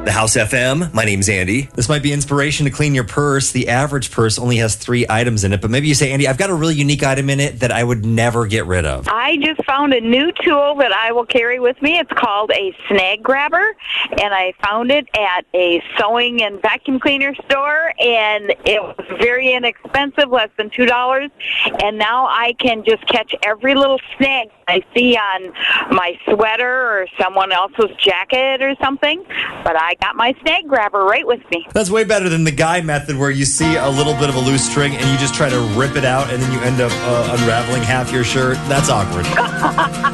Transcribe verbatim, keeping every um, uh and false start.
The House F M. My name's Andy. This might be inspiration to clean your purse. The average purse only has three items in it, but maybe you say, Andy, I've got a really unique item in it that I would never get rid of. I just found a new tool that I will carry with me. It's called a snag grabber, and I found it at a sewing and vacuum cleaner store, and it was very inexpensive, less than two dollars, and now I can just catch every little snag I see on my sweater or someone else's jacket or something, but I got my snag grabber right with me. That's way better than the guy method where you see a little bit of a loose string and you just try to rip it out and then you end up uh, unraveling half your shirt. That's awkward.